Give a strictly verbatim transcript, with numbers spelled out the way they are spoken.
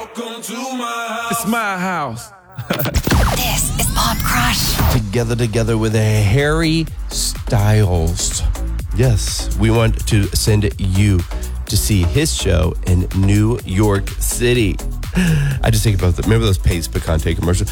Welcome to my house. It's my house. This is Pop Crush. Together, together with a Harry Styles. Yes, we want to send you to see his show in New York City. I just think about the, remember those Pace Picante commercials?